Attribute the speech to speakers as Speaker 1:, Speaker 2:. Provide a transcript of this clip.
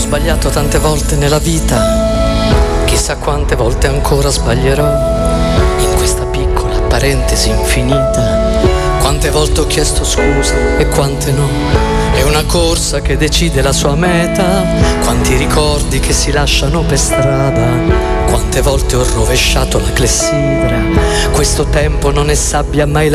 Speaker 1: sbagliato tante volte nella vita, chissà quante volte ancora sbaglierò in questa piccola parentesi infinita. Quante volte ho chiesto scusa e quante no. È una corsa che decide la sua meta. Quanti ricordi che si lasciano per strada. Quante volte ho rovesciato la clessidra. Questo tempo non è sabbia mai